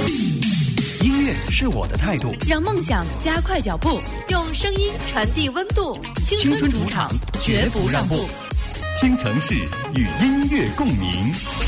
音乐是我的态度， 让梦想加快脚步， 用声音传递温度。 青春主场绝不让步。 倾城市与音乐共鸣。